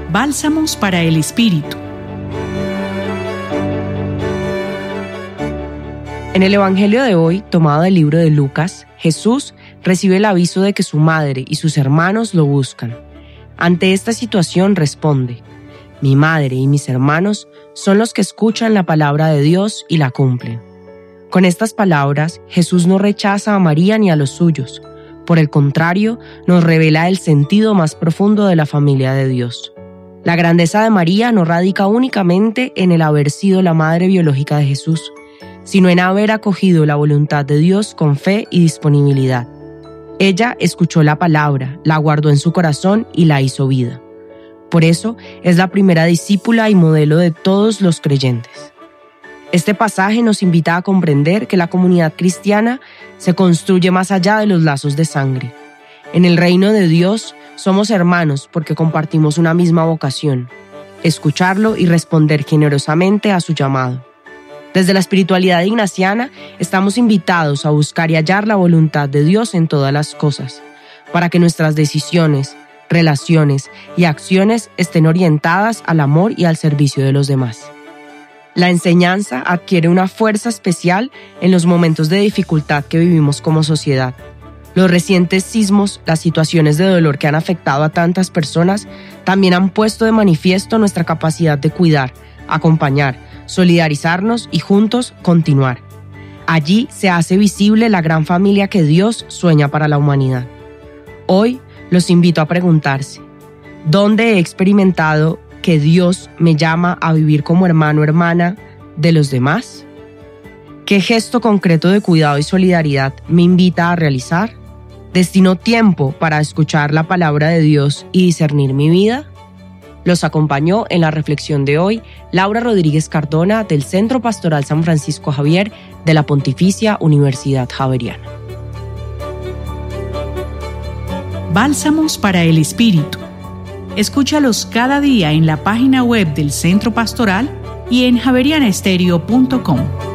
Bálsamos para el Espíritu. En el Evangelio de hoy, tomado del libro de Lucas, Jesús recibe el aviso de que su madre y sus hermanos lo buscan. Ante esta situación responde: mi madre y mis hermanos son los que escuchan la palabra de Dios y la cumplen. Con estas palabras, Jesús no rechaza a María ni a los suyos. Por el contrario, nos revela el sentido más profundo de la familia de Dios. La grandeza de María no radica únicamente en el haber sido la madre biológica de Jesús, sino en haber acogido la voluntad de Dios con fe y disponibilidad. Ella escuchó la palabra, la guardó en su corazón y la hizo vida. Por eso es la primera discípula y modelo de todos los creyentes. Este pasaje nos invita a comprender que la comunidad cristiana se construye más allá de los lazos de sangre. En el reino de Dios somos hermanos porque compartimos una misma vocación: escucharlo y responder generosamente a su llamado. Desde la espiritualidad ignaciana estamos invitados a buscar y hallar la voluntad de Dios en todas las cosas, para que nuestras decisiones, relaciones y acciones estén orientadas al amor y al servicio de los demás. La enseñanza adquiere una fuerza especial en los momentos de dificultad que vivimos como sociedad. Los recientes sismos, las situaciones de dolor que han afectado a tantas personas, también han puesto de manifiesto nuestra capacidad de cuidar, acompañar, solidarizarnos y juntos continuar. Allí se hace visible la gran familia que Dios sueña para la humanidad. Hoy los invito a preguntarse: ¿dónde he experimentado que Dios me llama a vivir como hermano o hermana de los demás? ¿Qué gesto concreto de cuidado y solidaridad me invita a realizar? ¿Destino tiempo para escuchar la palabra de Dios y discernir mi vida? Los acompañó en la reflexión de hoy Laura Rodríguez Cardona del Centro Pastoral San Francisco Javier de la Pontificia Universidad Javeriana. Bálsamos para el Espíritu. Escúchalos cada día en la página web del Centro Pastoral y en javerianaestereo.com.